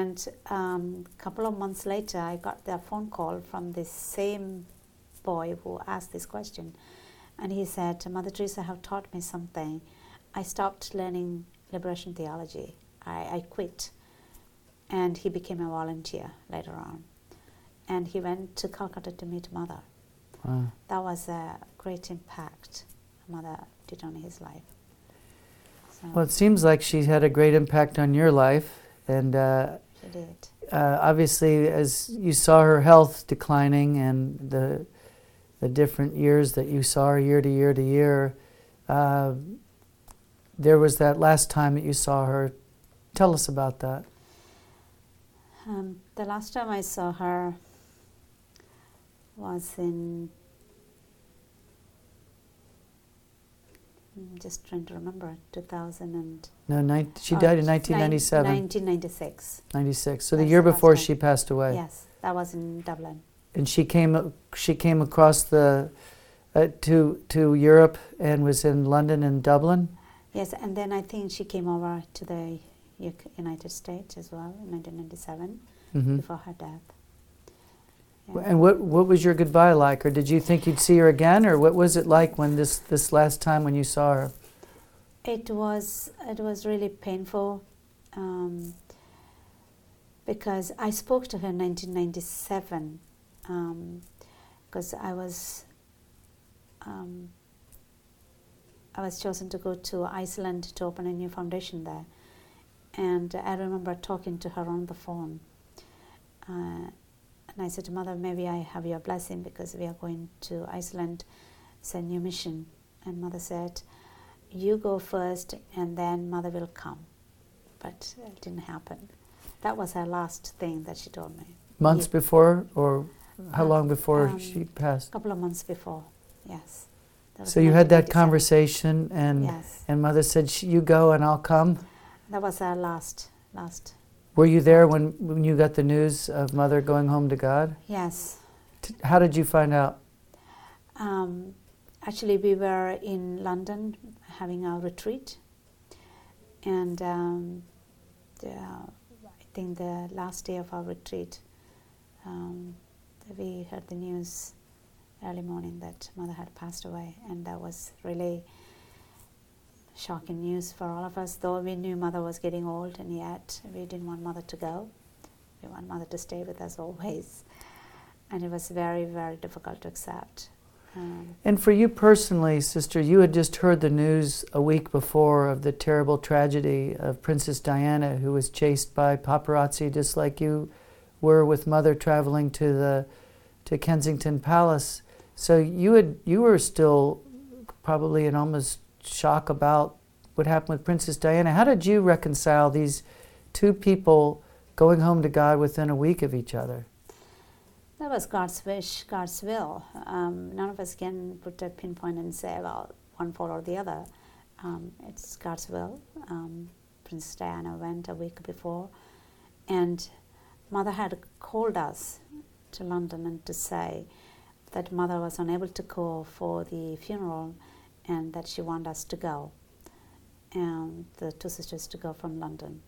And a couple of months later, I got the phone call from this same boy who asked this question. And he said, Mother Teresa have taught me something. I stopped learning liberation theology. I quit. And he became a volunteer later on. And he went to Calcutta to meet Mother. Wow. That was a great impact Mother did on his life. So Well, it seems like she had a great impact on your life. And she did. obviously, as you saw her health declining and the different years that you saw her year to year to year, there was that last time that you saw her. Tell us about that. The last time I saw her was in, I'm just trying to remember, 2000 and... No, she died in 1997. 1996. 96. So That's the year the last before time. she passed away. Yes, that was in Dublin. And she came across the to Europe and was in London and Dublin. Yes, and then I think she came over to the United States as well in 1997 Mm-hmm. before her death. Yeah. And what was your goodbye like, or did you think you'd see her again, or what was it like when this last time when you saw her? It was really painful because I spoke to her in 1997 because I was chosen to go to Iceland to open a new foundation there, and I remember talking to her on the phone. And I said to Mother, maybe I have your blessing because we are going to Iceland, it's a new mission. And Mother said, you go first and then Mother will come. But it didn't happen. That was her last thing that she told me. Months before, or how long before she A passed? couple of months before, yes. That was So you had that 1997. conversation, and Yes. and Mother said, you go and I'll come? That was our last. Were you there when you got the news of Mother going home to God? Yes. How did you find out? Actually, we were in London having our retreat, and I think the last day of our retreat, we heard the news early morning that Mother had passed away, and that was really shocking news for all of us, though we knew Mother was getting old, and yet we didn't want Mother to go. We want Mother to stay with us always. And it was very, very difficult to accept. And for you personally, Sister, you had just heard the news a week before of the terrible tragedy of Princess Diana, who was chased by paparazzi just like you were with Mother traveling to Kensington Palace. So you were still probably in almost shock about what happened with Princess Diana. How did you reconcile these two people going home to God within a week of each other? That was God's wish, God's will. None of us can put a pinpoint and say, well, one followed the other. It's God's will. Princess Diana went a week before, and Mother had called us to London and to say that Mother was unable to go for the funeral and that she wanted us to go, and the two sisters to go from London.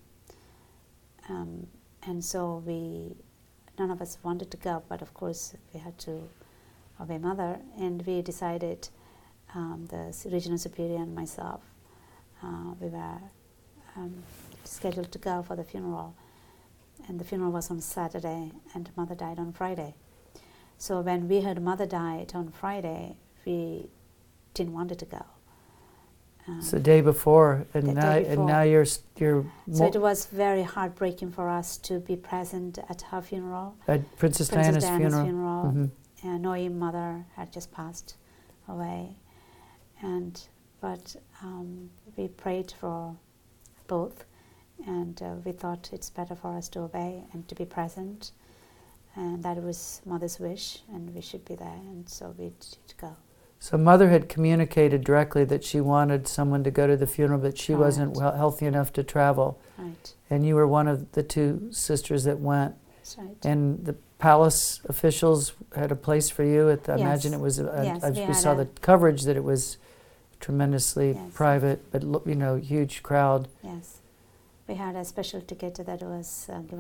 And so none of us wanted to go, but of course we had to obey Mother, and we decided, the regional superior and myself, we were scheduled to go for the funeral, and the funeral was on Saturday, and Mother died on Friday. So when we heard Mother died on Friday, we didn't want to go. It's the day before, and now you're. So it was very heartbreaking for us to be present at her funeral. At Princess Diana's funeral. Mm-hmm. And knowing Mother had just passed away, but we prayed for both, and we thought it's better for us to obey and to be present, and that was Mother's wish, and we should be there, and so we did go. So Mother had communicated directly that she wanted someone to go to the funeral, but she wasn't healthy enough to travel. Right. And you were one of the two sisters that went. That's right. And the palace officials had a place for you. I imagine it was, we saw the coverage that it was tremendously private, but huge crowd. Yes. We had a special ticket that was given